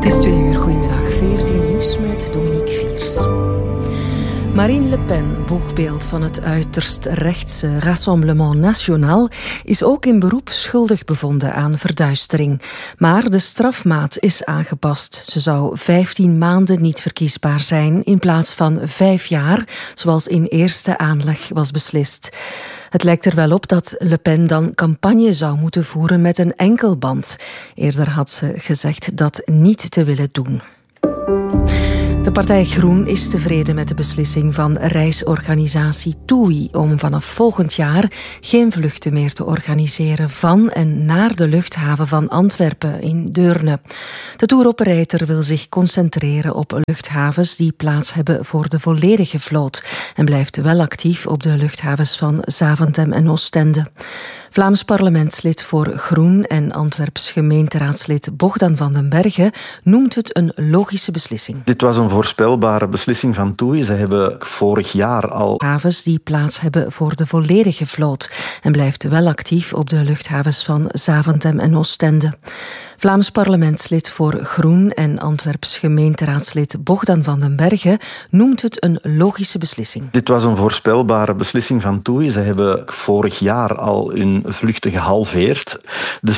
Het is 2 uur, goedemiddag. 14 nieuws met Dominique Viers. Marine Le Pen, boegbeeld van het uiterst rechtse Rassemblement National, is ook in beroep schuldig bevonden aan verduistering. Maar de strafmaat is aangepast. Ze zou 15 maanden niet verkiesbaar zijn in plaats van 5 jaar, zoals in eerste aanleg was beslist. Het lijkt er wel op dat Le Pen dan campagne zou moeten voeren met een enkelband. Eerder had ze gezegd dat niet te willen doen. De partij Groen is tevreden met de beslissing van reisorganisatie TUI om vanaf volgend jaar geen vluchten meer te organiseren van en naar de luchthaven van Antwerpen in Deurne. De touroperator wil zich concentreren op luchthavens die plaats hebben voor de volledige vloot en blijft wel actief op de luchthavens van Zaventem en Oostende. Vlaams parlementslid voor Groen en Antwerps gemeenteraadslid Bogdan van den Berge noemt het een logische beslissing. Dit was een voorspelbare beslissing van TUI. Ze hebben vorig jaar al havens die plaats hebben voor de volledige vloot en blijft wel actief op de luchthavens van Zaventem en Oostende. Vlaams parlementslid voor Groen en Antwerps gemeenteraadslid Bogdan van den Berge noemt het een logische beslissing. Dit was een voorspelbare beslissing van TUI. Ze hebben vorig jaar al hun vluchten gehalveerd. De